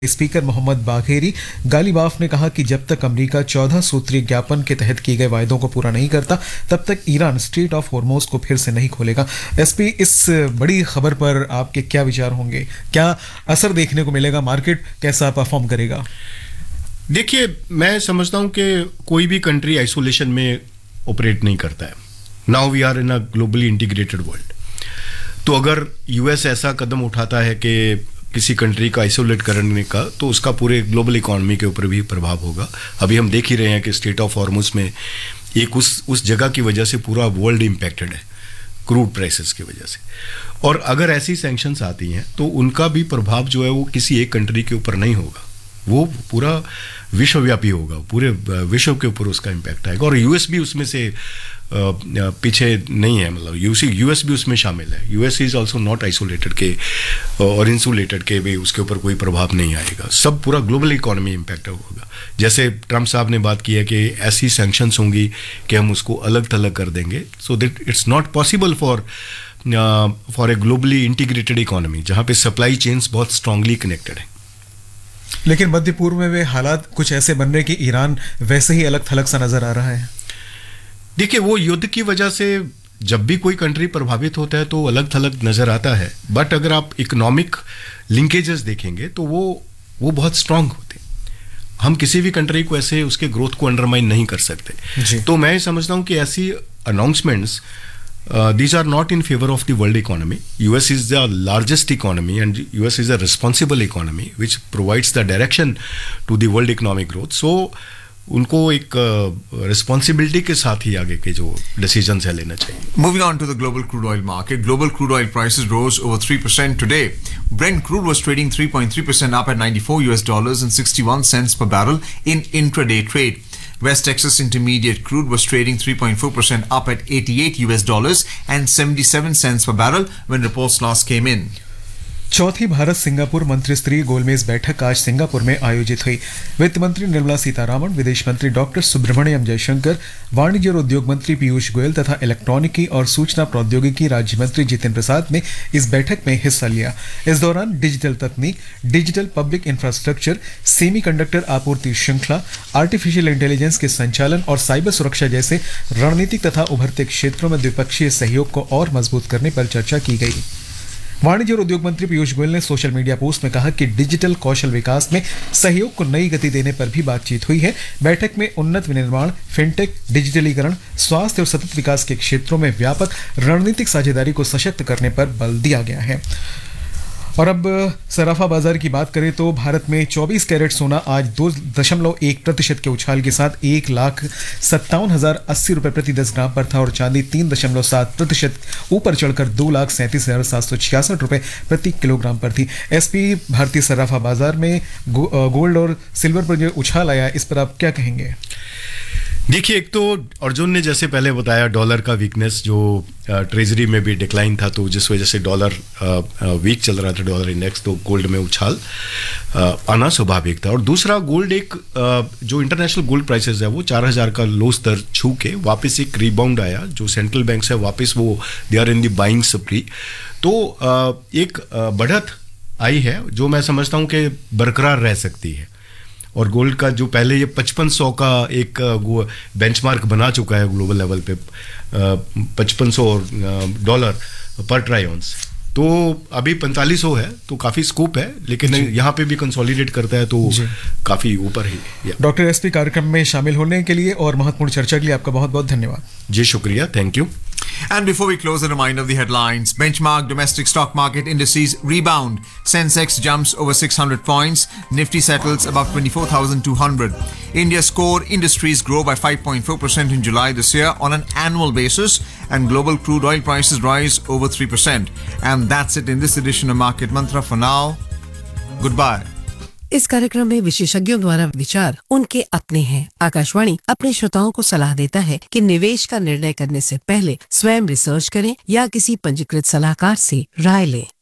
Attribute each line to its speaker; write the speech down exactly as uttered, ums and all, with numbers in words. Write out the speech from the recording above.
Speaker 1: Speaker Mohammad Bagheri Ghalibaf ने कहा कि जब तक अमेरिका चौदह सूत्रीय ज्ञापन के तहत किए गए वायदों को पूरा नहीं करता तब तक ईरान स्ट्रेट ऑफ हॉर्मोज को फिर से नहीं खोलेगा। एसपी, इस बड़ी खबर पर आपके क्या विचार होंगे? क्या असर देखने को मिलेगा? मार्केट कैसा परफॉर्म करेगा?
Speaker 2: देखिए, मैं समझता हूं कि कोई भी कंट्री आइसोलेशन में ऑपरेट नहीं करता है। Now we are in a globally integrated world. तो अगर यूएस ऐसा कदम उठाता है कि किसी कंट्री का आइसोलेट करने का, तो उसका पूरे ग्लोबल इकोनॉमी के ऊपर भी प्रभाव होगा। अभी हम देख ही रहे हैं कि स्ट्रेट ऑफ हॉर्मुज में एक उस उस जगह की वजह से पूरा वर्ल्ड इम्पैक्टेड है, क्रूड प्राइसेस की वजह से। और अगर ऐसी सैंक्शंस आती हैं तो उनका भी प्रभाव जो है वो किसी एक कंट्री के ऊपर नहीं होगा, वो पूरा विश्वव्यापी होगा, पूरे विश्व के ऊपर उसका इम्पैक्ट आएगा। और यूएस भी उसमें से पीछे नहीं है, मतलब यूसी यूएस भी उसमें शामिल है। US is also not isolated के और इंसुलेटेड के भी उसके ऊपर कोई प्रभाव नहीं आएगा। सब पूरा ग्लोबल इकोनॉमी इम्पैक्ट होगा। जैसे ट्रम्प साहब ने बात की है कि ऐसी सैंक्शंस होंगी कि हम उसको अलग थलग कर देंगे, so that it's not possible for for a globally integrated economy जहाँ पे सप्लाई चेन्स बहुत स्ट्रांगली कनेक्टेड है।
Speaker 1: लेकिन मध्य पूर्व में वे हालात कुछ ऐसे बन रहे कि ईरान वैसे ही अलग थलग सा नजर आ रहा है।
Speaker 2: देखिए, वो युद्ध की वजह से जब भी कोई कंट्री प्रभावित होता है तो अलग थलग नजर आता है, बट अगर आप इकोनॉमिक लिंकेजेस देखेंगे तो वो वो बहुत स्ट्रांग होते हैं। हम किसी भी कंट्री को ऐसे उसके ग्रोथ को अंडरमाइन नहीं कर सकते। तो मैं समझता हूं कि ऐसी announcements these are not in favor of the world economy. U S is the largest economy and U S is a responsible economy which provides the direction to the world economic growth. So उनको एक responsibility के साथ ही आगे के जो decisions है लेना चाहिए।
Speaker 3: Moving on to the global crude oil market, global crude oil prices rose over three percent today. Brent crude was trading three point three percent up at ninety-four U S dollars and sixty-one cents per barrel in intraday trade. West Texas Intermediate crude was trading three point four percent up at eighty-eight U S dollars and seventy-seven cents per barrel when reports last came in.
Speaker 1: चौथी Bharat Singapore मंत्रिस्तरीय गोलमेज बैठक आज Singapore में आयोजित हुई। वित्त मंत्री निर्मला सीतारामन, विदेश मंत्री डॉक्टर सुब्रमण्यम जयशंकर, वाणिज्य और उद्योग मंत्री पीयूष गोयल तथा इलेक्ट्रॉनिकी और सूचना प्रौद्योगिकी राज्य मंत्री जितिन प्रसाद ने इस बैठक में हिस्सा लिया। इस दौरान डिजिटल तकनीक, डिजिटल पब्लिक इंफ्रास्ट्रक्चर, सेमीकंडक्टर आपूर्ति श्रृंखला, आर्टिफिशियल इंटेलिजेंस के संचालन और साइबर सुरक्षा जैसे रणनीतिक तथा उभरते क्षेत्रों में द्विपक्षीय सहयोग को और मजबूत करने पर चर्चा की गई। वाणिज्य और उद्योग मंत्री पीयूष गोयल ने सोशल मीडिया पोस्ट में कहा कि डिजिटल कौशल विकास में सहयोग को नई गति देने पर भी बातचीत हुई है। बैठक में उन्नत विनिर्माण, फिनटेक, डिजिटलीकरण, स्वास्थ्य और सतत विकास के क्षेत्रों में व्यापक रणनीतिक साझेदारी को सशक्त करने पर बल दिया गया है। और अब सराफा बाजार की बात करें तो भारत में चौबीस कैरेट सोना आज दो दशमलव एक प्रतिशत के उछाल के साथ एक लाख सत्तावन हजार अस्सी रुपये प्रति दस ग्राम पर था और चांदी तीन दशमलव सात प्रतिशत ऊपर चढ़कर दो लाख सैंतीस हजार सात सौ छियासठ रुपये प्रति किलोग्राम पर थी। एसपी, भारतीय सराफा बाजार में गो, गोल्ड और सिल्वर पर जो उछाल आया, इस पर आप क्या कहेंगे?
Speaker 2: देखिए, एक तो अर्जुन ने जैसे पहले बताया डॉलर का वीकनेस, जो ट्रेजरी में भी डिक्लाइन था, तो जिस वजह से डॉलर वीक चल रहा था, डॉलर इंडेक्स, तो गोल्ड में उछाल आना स्वाभाविक था। और दूसरा, गोल्ड एक जो इंटरनेशनल गोल्ड प्राइसेस है वो चार हजार का लो स्तर छू के वापस एक रिबाउंड आया। जो सेंट्रल बैंक्स है वापस वो they are in the buying स्प्री, तो एक बढ़त आई है जो मैं समझता हूँ कि बरकरार रह सकती है। और गोल्ड का जो पहले ये पचपन सौ का एक बेंचमार्क बना चुका है ग्लोबल लेवल पे, पचपन सौ डॉलर पर ट्राई ऑन्स, तो अभी पैंतालीस सौ है, तो काफी स्कोप है, लेकिन यहाँ पे भी कंसोलिडेट करता है तो काफी ऊपर ही।
Speaker 1: डॉक्टर एसपी, कार्यक्रम में शामिल होने के लिए और महत्वपूर्ण चर्चा के लिए आपका बहुत बहुत धन्यवाद।
Speaker 2: जी शुक्रिया, thank you.
Speaker 3: And before we close, a reminder of the headlines. Benchmark domestic stock market indices rebound. Sensex jumps over six hundred points. Nifty settles above twenty-four thousand two hundred. India's core industries grow by five point four percent in July this year on an annual basis, and global crude oil prices rise over three percent. And that's it in this edition of Market Mantra. For now, goodbye.
Speaker 4: इस कार्यक्रम में विशेषज्ञों द्वारा विचार उनके अपने हैं। आकाशवाणी अपने श्रोताओं को सलाह देता है कि निवेश का निर्णय करने से पहले स्वयं रिसर्च करें या किसी पंजीकृत सलाहकार से राय लें।